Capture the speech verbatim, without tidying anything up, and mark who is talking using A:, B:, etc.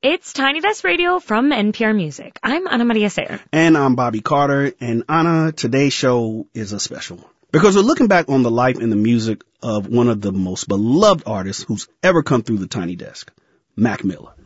A: It's Tiny Desk Radio from N P R Music. I'm Ana Maria Sayre.
B: And I'm Bobby Carter. And Ana, today's show is a special one because we're looking back on the life and the music of one of the most beloved artists who's ever come through the Tiny Desk, Mac Miller.